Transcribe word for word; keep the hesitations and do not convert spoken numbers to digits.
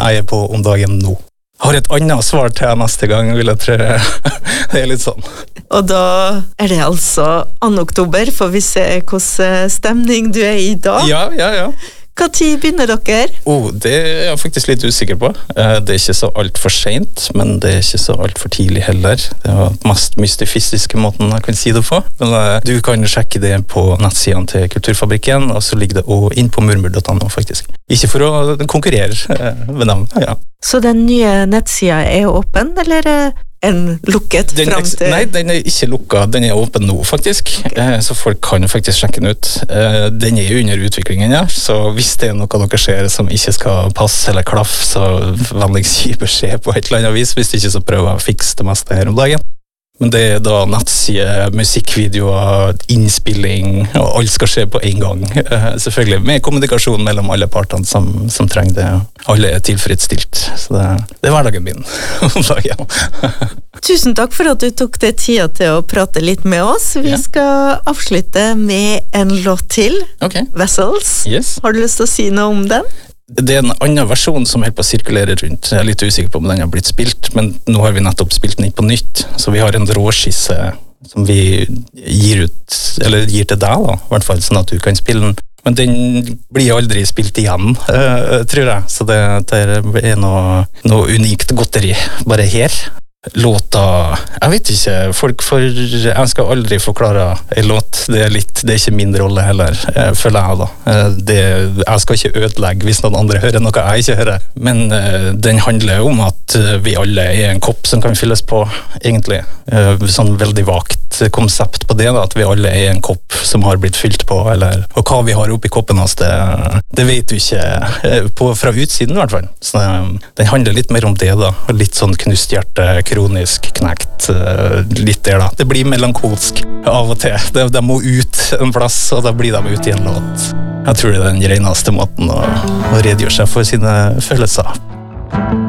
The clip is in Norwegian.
jeg er på om dagen nå. Jeg har et annet svar til jeg neste gang, vil jeg tro. Det er litt sånn. Og da er det altså andre oktober, får vi se hvordan stemning du er i da. Ja, ja, ja. Hva tid begynner dere? Oh, det er jeg faktisk litt usikker på. Det er ikke så alt for sent, men det er ikke så alt for tidlig heller. Det er den mest mystifistiske måten jeg kan si det på. Men du kan sjekke det på nettsiden til Kulturfabrikken, og så ligger det også inn på murmur punktum no faktisk. Ikke for å konkurrere med dem, ja. Så den nye nettsiden er åpen, eller en lukket den frem til? Nei, den er ikke lukket, den er åpen nå faktisk, okay. Så folk kan faktisk sjekke den ut. Den er jo under utviklingen, ja, så hvis det er noe dere ser som ikke skal passe eller klaffe, så vennligst gi beskjed på et eller annet vis, hvis ikke så prøver jeg å fikse det meste her om dagen. Men det er da nettside, musikkvideoer, innspilling, og alt skal skje på en gang. Selvfølgelig med kommunikasjon mellom alle partene som, som trenger det. Alle er tilfredsstilt, så det, det er hverdagen min om dagen. Tusen takk for at du tok deg tida til å prate litt med oss. Vi yeah. skal avslutte med en låt til, okay. Vessels. Yes. Har du lyst til å si noe om den? Det er en annen versjon som helt på å sirkulere rundt. Jeg er litt usikker på om den har blitt spilt, men nå har vi nettopp spilt den inn på nytt, så vi har en råskisse som vi gir ut, eller gir til deg da, i hvert fall, sånn at du kan spille den. Men den blir aldri spilt igjen, uh, tror jeg, så det, det er noe, noe unikt godteri bare her. Låta, jeg vet ikke, folk for, jeg skal aldri forklare en låt, det er litt, det er ikke min rolle heller, føler jeg da. Det, jeg skal ikke ødelegge hvis noen andre hører noe jeg ikke hører, men uh, den handler om at vi alle er en kopp som kan fylles på, egentlig. Uh, sånn veldig vagt konsept på det da, at vi alle er en kopp som har blitt fylt på, eller, og hva vi har oppi koppen hans, det, det vet du ikke, uh, på, fra utsiden i hvert fall. Så uh, den handler litt mer om det da, litt sånn knusthjerte, kronisk knekt, litt der da. Det blir melankolsk av og til. De, de må ut en plass, og da blir de ut i en låt. Jeg tror det er den reneste måten å, å redegjøre seg for sine følelser.